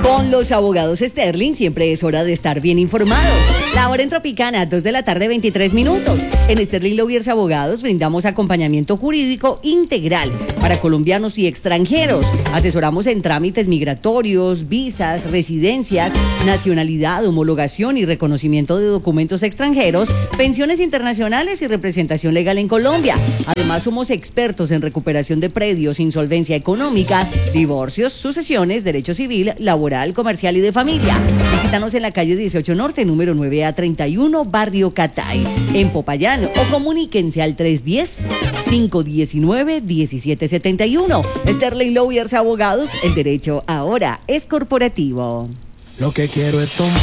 Con los abogados Sterling siempre es hora de estar bien informados. La hora en Tropicana, 2 de la tarde, 23 minutos. En Sterling Lawyers Abogados brindamos acompañamiento jurídico integral para colombianos y extranjeros. Asesoramos en trámites migratorios, visas, residencias, nacionalidad, homologación y reconocimiento de documentos extranjeros, pensiones internacionales y representación legal en Colombia. Además, somos expertos en recuperación de predios, insolvencia económica, divorcios, sucesiones, derecho civil, laboral, comercial y de familia. Visítanos en la calle 18 Norte, número 9A31, Barrio Catay, en Popayán, o comuníquense al 310-519-1771. Sterling Lawyers Abogados, el derecho ahora es corporativo. Lo que quiero es tomar.